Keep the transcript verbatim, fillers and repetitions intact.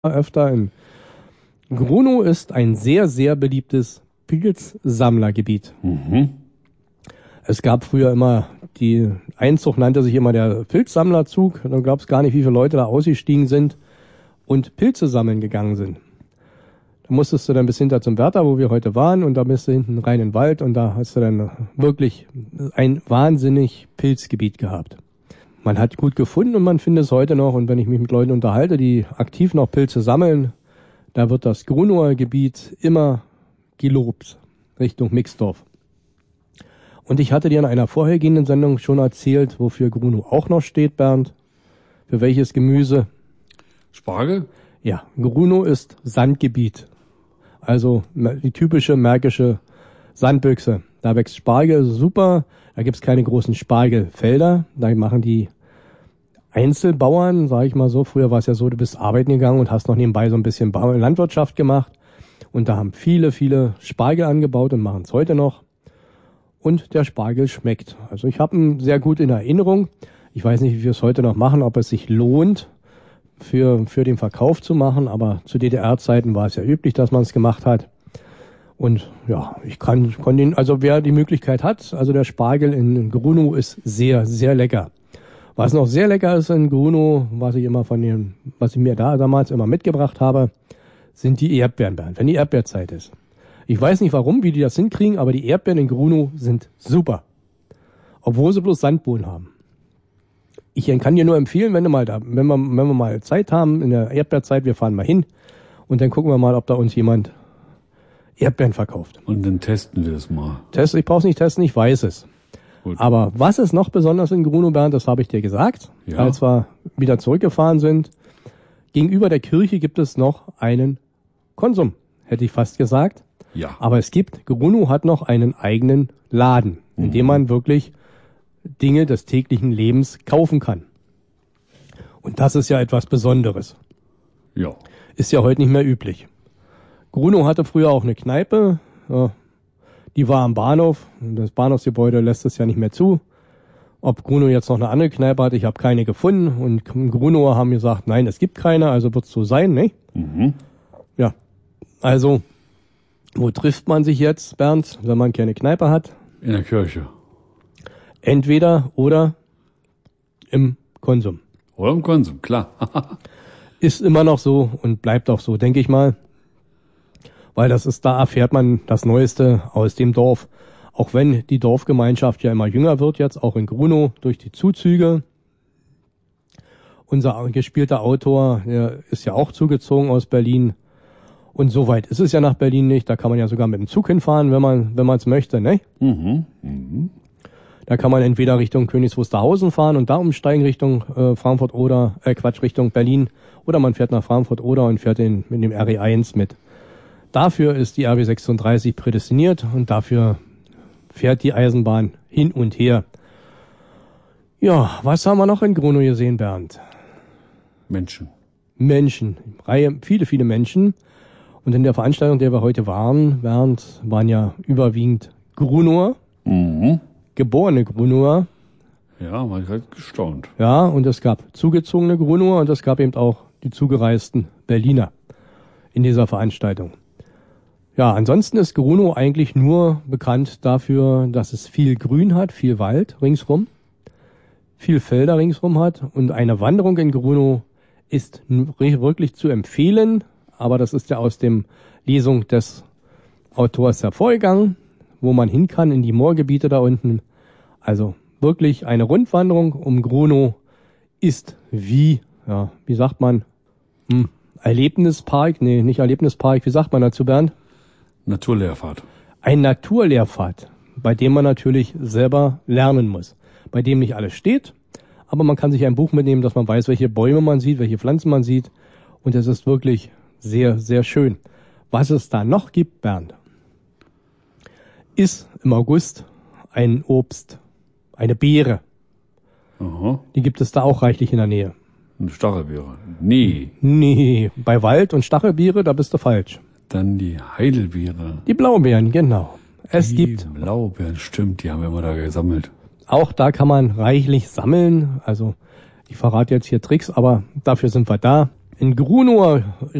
öfter in Grunow ist ein sehr, sehr beliebtes Pilzsammlergebiet. Mhm. Es gab früher immer, die Einzug nannte sich immer der Pilzsammlerzug. Da gab es gar nicht, wie viele Leute da ausgestiegen sind und Pilze sammeln gegangen sind. Da musstest du dann bis hinter zum Wärter, wo wir heute waren, und da bist du hinten rein in den Wald und da hast du dann wirklich ein wahnsinnig Pilzgebiet gehabt. Man hat gut gefunden und man findet es heute noch, und wenn ich mich mit Leuten unterhalte, die aktiv noch Pilze sammeln, da wird das Grunower Gebiet immer gelobt, Richtung Mixdorf. Und ich hatte dir in einer vorhergehenden Sendung schon erzählt, wofür Grunow auch noch steht, Bernd. Für welches Gemüse? Spargel? Ja, Grunow ist Sandgebiet. Also die typische märkische Sandbüchse. Da wächst Spargel super. Da gibt's keine großen Spargelfelder. Da machen die Einzelbauern, sage ich mal so. Früher war es ja so, du bist arbeiten gegangen und hast noch nebenbei so ein bisschen Landwirtschaft gemacht. Und da haben viele, viele Spargel angebaut und machen es heute noch. Und der Spargel schmeckt. Also ich habe ihn sehr gut in Erinnerung. Ich weiß nicht, wie wir es heute noch machen, ob es sich lohnt, für für den Verkauf zu machen. Aber zu D D R-Zeiten war es ja üblich, dass man es gemacht hat. Und ja, ich kann, kann den, also wer die Möglichkeit hat, also der Spargel in Grunow ist sehr, sehr lecker. Was noch sehr lecker ist in Grunow, was ich immer von dem, was ich mir da damals immer mitgebracht habe, sind die Erdbeeren, wenn die Erdbeerzeit ist. Ich weiß nicht warum, wie die das hinkriegen, aber die Erdbeeren in Grunow sind super. Obwohl sie bloß Sandboden haben. Ich kann dir nur empfehlen, wenn du mal da, wenn wir, wenn wir mal Zeit haben, in der Erdbeerzeit, wir fahren mal hin und dann gucken wir mal, ob da uns jemand Erdbeeren verkauft. Und dann testen wir es mal. Test, ich brauch's nicht testen, ich weiß es. Gut. Aber was ist noch besonders in Grunow, Bernd, das habe ich dir gesagt, ja, als wir wieder zurückgefahren sind. Gegenüber der Kirche gibt es noch einen Konsum, hätte ich fast gesagt. Ja. Aber es gibt, Grunow hat noch einen eigenen Laden, in mhm. dem man wirklich Dinge des täglichen Lebens kaufen kann. Und das ist ja etwas Besonderes. Ja. Ist ja heute nicht mehr üblich. Grunow hatte früher auch eine Kneipe, ja, die war am Bahnhof. Das Bahnhofsgebäude lässt es ja nicht mehr zu. Ob Grunow jetzt noch eine andere Kneipe hat, ich habe keine gefunden. Und Grunower haben gesagt, nein, es gibt keine, also wird es so sein, ne? Mhm. Ja, also, wo trifft man sich jetzt, Bernd, wenn man keine Kneipe hat? In der Kirche. Entweder oder im Konsum. Oder im Konsum, klar. Ist immer noch so und bleibt auch so, denke ich mal. Weil das ist, da erfährt man das Neueste aus dem Dorf. Auch wenn die Dorfgemeinschaft ja immer jünger wird jetzt, auch in Grunow durch die Zuzüge. Unser gespielter Autor, der ist ja auch zugezogen aus Berlin. Und so weit ist es ja nach Berlin nicht. Da kann man ja sogar mit dem Zug hinfahren, wenn man wenn man es möchte, ne? Mhm. Mhm. Da kann man entweder Richtung Königs Wusterhausen fahren und da umsteigen Richtung äh, Frankfurt oder, äh Quatsch, Richtung Berlin. Oder man fährt nach Frankfurt oder und fährt in, mit dem R E eins mit. Dafür ist die R B sechsunddreißig prädestiniert und dafür fährt die Eisenbahn hin und her. Ja, was haben wir noch in Grunow gesehen, Bernd? Menschen. Menschen. Reihe, viele, viele Menschen. Und in der Veranstaltung, der wir heute waren, Bernd, waren ja überwiegend Grunower. Mhm. Geborene Grunower. Ja, man hat gestaunt. Ja, und es gab zugezogene Grunower und es gab eben auch die zugereisten Berliner in dieser Veranstaltung. Ja, ansonsten ist Grunow eigentlich nur bekannt dafür, dass es viel Grün hat, viel Wald ringsrum, viel Felder ringsrum hat, und eine Wanderung in Grunow ist wirklich zu empfehlen, aber das ist ja aus dem Lesung des Autors hervorgegangen, wo man hin kann in die Moorgebiete da unten. Also wirklich eine Rundwanderung um Grunow ist wie, ja, wie sagt man, hm, Erlebnispark, nee, nicht Erlebnispark, wie sagt man dazu, Bernd? Naturlehrfahrt. Ein Naturlehrfahrt, bei dem man natürlich selber lernen muss. Bei dem nicht alles steht, aber man kann sich ein Buch mitnehmen, dass man weiß, welche Bäume man sieht, welche Pflanzen man sieht. Und es ist wirklich sehr, sehr schön. Was es da noch gibt, Bernd, ist im August ein Obst, eine Beere. Aha. Die gibt es da auch reichlich in der Nähe. Eine Stachelbeere? Nee. Nee, bei Wald und Stachelbeere, da bist du falsch. Dann die Heidelbeere. Die Blaubeeren, genau. Es die gibt Blaubeeren, stimmt, die haben wir immer da gesammelt. Auch da kann man reichlich sammeln. Also ich verrate jetzt hier Tricks, aber dafür sind wir da. In Grunow